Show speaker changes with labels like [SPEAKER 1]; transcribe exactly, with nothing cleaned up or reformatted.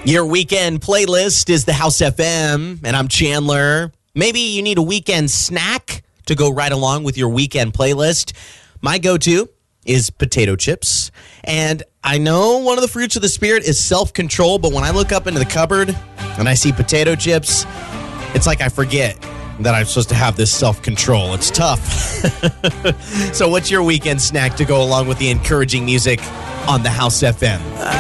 [SPEAKER 1] Your weekend playlist is the House F M, and I'm Chandler. Maybe you need a weekend snack to go right along with your weekend playlist. My go-to is potato chips. And I know one of the fruits of the spirit is self-control, but when I look up into the cupboard and I see potato chips, it's like I forget that I'm supposed to have this self-control. It's tough. So what's your weekend snack to go along with the encouraging music on the House F M?